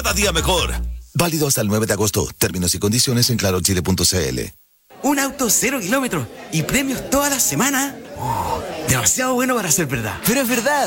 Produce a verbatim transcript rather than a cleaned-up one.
cada día mejor. Válido hasta el nueve de agosto. Términos y condiciones en claro chile punto c l. Un auto cero kilómetros y premios toda la semana. Oh, demasiado bueno para ser verdad. Pero es verdad.